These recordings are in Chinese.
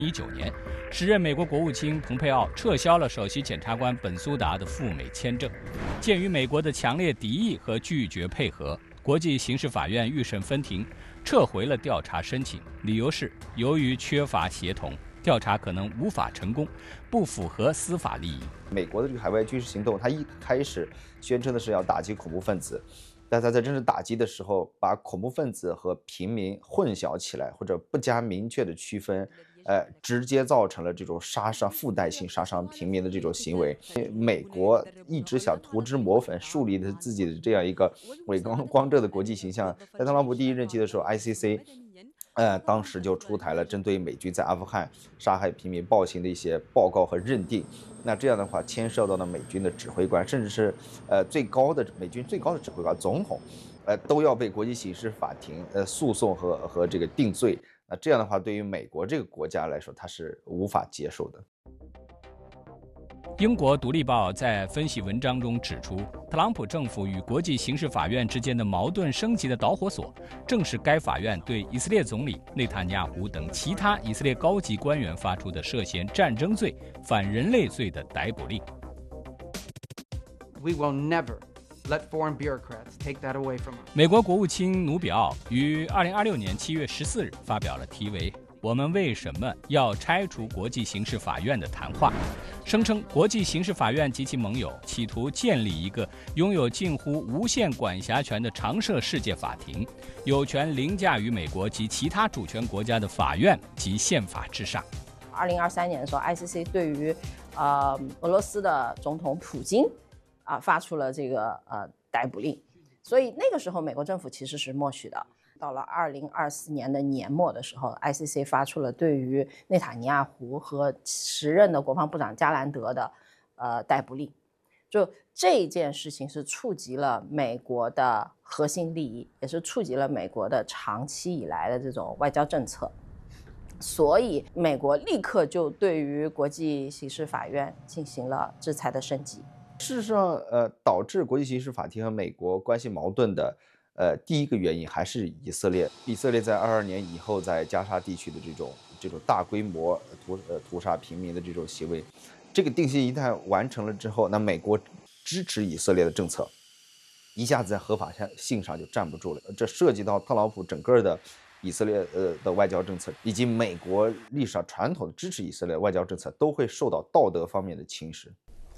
2019年，时任美国国务卿蓬佩奥撤销了首席检察官本苏达的赴美签证。鉴于美国的强烈敌意和拒绝配合，国际刑事法院预审分庭撤回了调查申请，理由是由于缺乏协同，调查可能无法成功，不符合司法利益。 美国的这个海外军事行动，它一开始宣称的是要打击恐怖分子，但他在真正打击的时候，把恐怖分子和平民混淆起来，或者不加明确的区分，直接造成了这种附带性杀伤平民的这种行为。美国一直想涂脂抹粉，树立的自己的这样一个伟光正的国际形象。在特朗普第一任期的时候 ，ICC。当时就出台了针对美军在阿富汗杀害平民暴行的一些报告和认定。那这样的话，牵涉到了美军的指挥官，甚至是美军最高的指挥官总统，都要被国际刑事法庭诉讼和这个定罪。那这样的话，对于美国这个国家来说，它是无法接受的。 英国《独立报》在分析文章中指出，特朗普政府与国际刑事法院之间的矛盾升级的导火索，正是该法院对以色列总理内塔尼亚胡等其他以色列高级官员发出的涉嫌战争罪、反人类罪的逮捕令。 We will never let foreign bureaucrats take that away from us. 美国国务卿努比奥于2026年7月14日发表了题为我们为什么要拆除国际刑事法院的谈话，声称国际刑事法院及其盟友企图建立一个拥有近乎无限管辖权的常设世界法庭，有权凌驾于美国及其他主权国家的法院及宪法之上。 2023年的时候 ，ICC 对于俄罗斯的总统普京发出了这个逮捕令，所以那个时候美国政府其实是默许的。到了2024年的年末的时候 ，ICC 发出了对于内塔尼亚胡和时任的国防部长加兰德的逮捕令。就这件事情是触及了美国的核心利益，也是触及了美国的长期以来的这种外交政策。所以美国立刻就对于国际刑事法院进行了制裁的升级。 事实上，导致国际刑事法庭和美国关系矛盾的。第一个原因还是以色列。以色列在22年以后在加沙地区的这种大规模屠杀平民的这种行为，这个定性一旦完成了之后，那美国支持以色列的政策，一下子在合法性上就站不住了。这涉及到特朗普整个的以色列的外交政策，以及美国历史上传统的支持以色列外交政策，都会受到道德方面的侵蚀。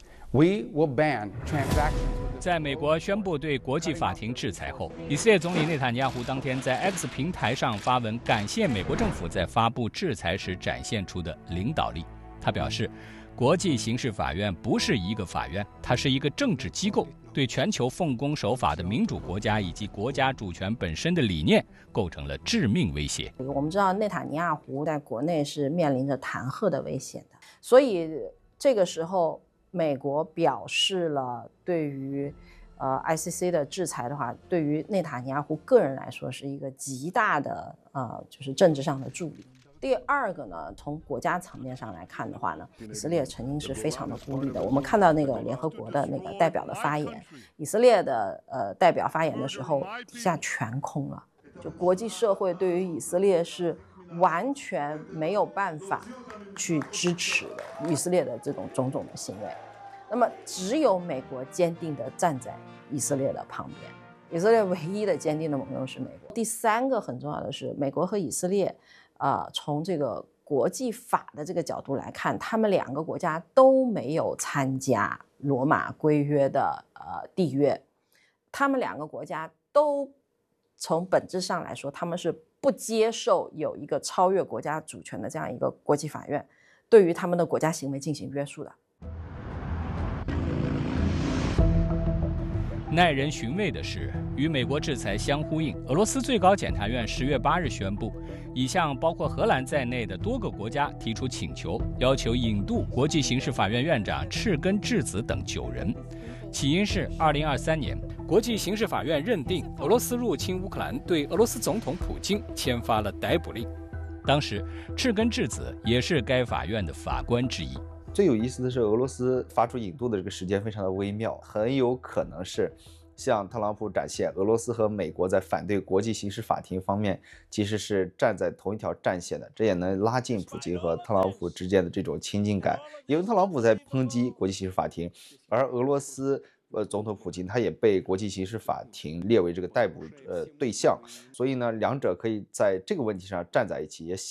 We will ban transactions. 在美国宣布对国际法庭制裁后，以色列总理内塔尼亚胡当天在 X 平台上发文感谢美国政府在发布制裁时展现出的领导力。他表示，国际刑事法院不是一个法院，它是一个政治机构，对全球奉公守法的民主国家以及国家主权本身的理念构成了致命威胁。 我们知道内塔尼亚胡在国内是面临着弹劾的危险的，所以这个时候美国表示了对于ICC 的制裁的话，对于内塔尼亚胡个人来说是一个极大的就是政治上的助力。第二个呢，从国家层面上来看的话呢，以色列曾经是非常的孤立的。我们看到那个联合国的那个代表的发言，以色列的代表发言的时候，底下全空了，就国际社会对于以色列是完全没有办法去支持以色列的这种种种的行为。那么只有美国坚定地站在以色列的旁边，以色列唯一的坚定的盟友是美国。第三个很重要的是，美国和以色列从这个国际法的这个角度来看，他们两个国家都没有参加罗马规约的缔约，他们两个国家都从本质上来说，他们是不接受有一个超越国家主权的这样一个国际法院对于他们的国家行为进行约束的。 耐人寻味的是，与美国制裁相呼应，俄罗斯最高检察院10月8日宣布，已向包括荷兰在内的多个国家提出请求，要求引渡国际刑事法院院长赤根智子等9人。起因是2023年，国际刑事法院认定俄罗斯入侵乌克兰，对俄罗斯总统普京签发了逮捕令。当时，赤根智子也是该法院的法官之一。 最有意思的是，俄罗斯发出引渡的这个时间非常的微妙，很有可能是向特朗普展现俄罗斯和美国在反对国际刑事法庭方面其实是站在同一条战线的，这也能拉近普京和特朗普之间的这种亲近感。因为特朗普在抨击国际刑事法庭，而俄罗斯总统普京他也被国际刑事法庭列为这个逮捕对象，所以呢，两者可以在这个问题上站在一起，也